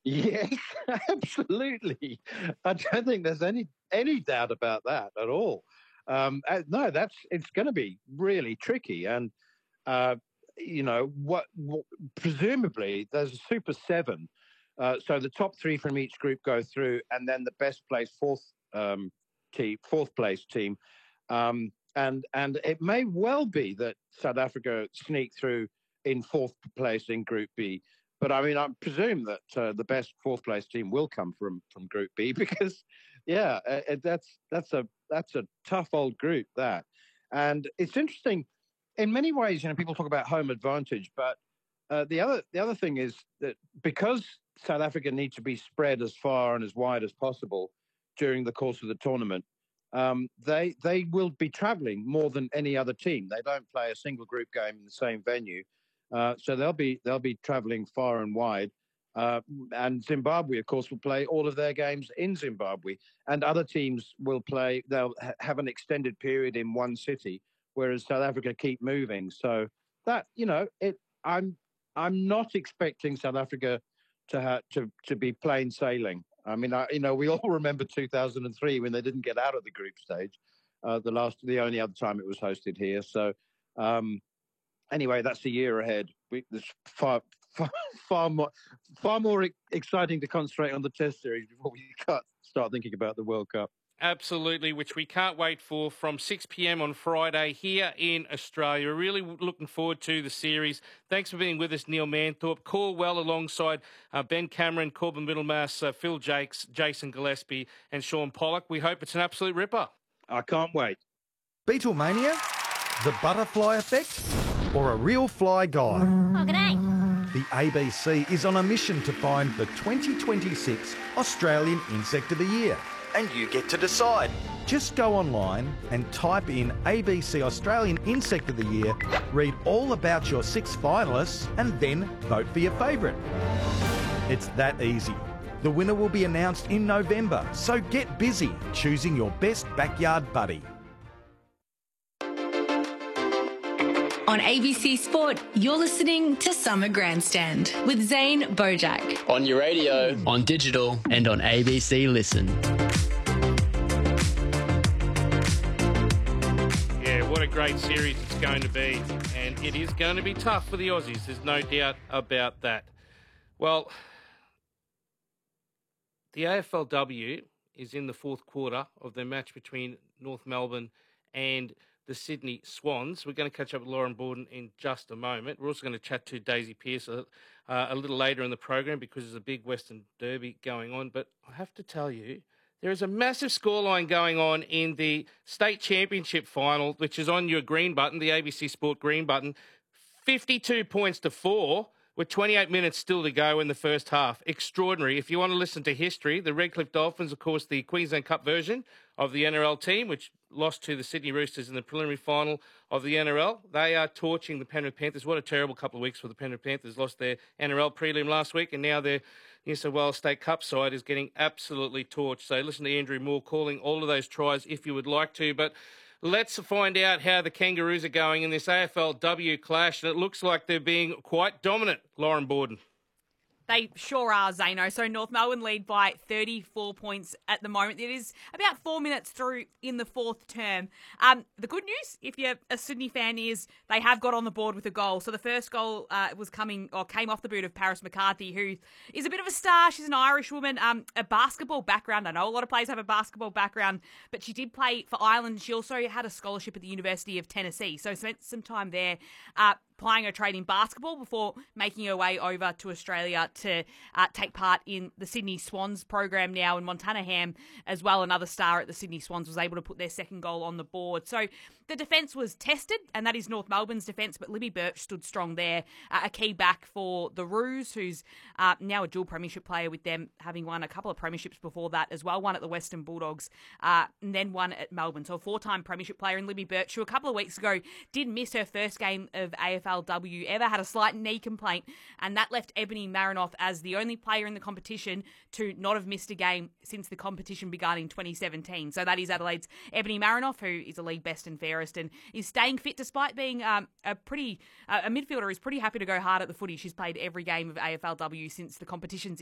Yes, absolutely. I don't think there's any doubt about that at all. No, it's going to be really tricky, and uh, what presumably there's a Super Seven, so the top three from each group go through, and then the best place fourth place team, and it may well be that South Africa sneak through in fourth place in Group B. But I mean, I presume that the best fourth place team will come from Group B because, yeah, that's a tough old group that, and it's interesting in many ways. People talk about home advantage, but the other thing is that because South Africa need to be spread as far and as wide as possible during the course of the tournament, they will be travelling more than any other team. They don't play a single group game in the same venue. So they'll be travelling far and wide, and Zimbabwe, of course, will play all of their games in Zimbabwe, and other teams will play. They'll have an extended period in one city, whereas South Africa keep moving. So that I'm not expecting South Africa to be plain sailing. I mean, we all remember 2003 when they didn't get out of the group stage, the only other time it was hosted here. So. Anyway, that's a year ahead. There's far more exciting to concentrate on the Test series before we start thinking about the World Cup. Absolutely, which we can't wait for from 6 p.m. on Friday here in Australia. We're really looking forward to the series. Thanks for being with us, Neil Manthorpe. Corwell alongside Ben Cameron, Corbin Middlemass, Phil Jakes, Jason Gillespie and Sean Pollock. We hope it's an absolute ripper. I can't wait. Beatlemania? The butterfly effect? Or a real fly guy? Oh, g'day. The ABC is on a mission to find the 2026 Australian Insect of the Year. And you get to decide. Just go online and type in ABC Australian Insect of the Year, read all about your 6 finalists, and then vote for your favourite. It's that easy. The winner will be announced in November, so get busy choosing your best backyard buddy. On ABC Sport, you're listening to Summer Grandstand with Zane Bojack. On your radio, on digital, and on ABC Listen. Yeah, what a great series it's going to be. And it is going to be tough for the Aussies. There's no doubt about that. Well, the AFLW is in the fourth quarter of their match between North Melbourne and the Sydney Swans. We're going to catch up with Lauren Borden in just a moment. We're also going to chat to Daisy Pearce a little later in the program because there's a big Western Derby going on. But I have to tell you, there is a massive scoreline going on in the State Championship final, which is on your green button, the ABC Sport green button. 52 points to 4 with 28 minutes still to go in the first half. Extraordinary. If you want to listen to history, the Redcliffe Dolphins, of course, the Queensland Cup version of the NRL team, which lost to the Sydney Roosters in the preliminary final of the NRL. They are torching the Penrith Panthers. What a terrible couple of weeks for the Penrith Panthers. Lost their NRL prelim last week, and now their New South Wales State Cup side is getting absolutely torched. So listen to Andrew Moore calling all of those tries if you would like to. But let's find out how the Kangaroos are going in this AFLW clash. And it looks like they're being quite dominant, Lauren Borden. They sure are, Zano. So North Melbourne lead by 34 points at the moment. It is about 4 minutes through in the fourth term. The good news, if you're a Sydney fan, is they have got on the board with a goal. So the first goal came off the boot of Paris McCarthy, who is a bit of a star. She's an Irish woman, a basketball background. I know a lot of players have a basketball background, but she did play for Ireland. She also had a scholarship at the University of Tennessee, so spent some time there plying her trade in basketball before making her way over to Australia to take part in the Sydney Swans program now. And Montana Ham, as well, another star at the Sydney Swans, was able to put their second goal on the board. So the defence was tested, and that is North Melbourne's defence, but Libby Birch stood strong there. A key back for the Roos, who's now a dual premiership player with them, having won a couple of premierships before that as well, one at the Western Bulldogs and then one at Melbourne. So a four-time premiership player in Libby Birch, who a couple of weeks ago did miss her first game of AFLW ever, had a slight knee complaint, and that left Ebony Marinoff as the only player in the competition to not have missed a game since the competition began in 2017. So that is Adelaide's Ebony Marinoff, who is a league best and fairest and is staying fit despite being a midfielder who's pretty happy to go hard at the footy. She's played every game of AFLW since the competition's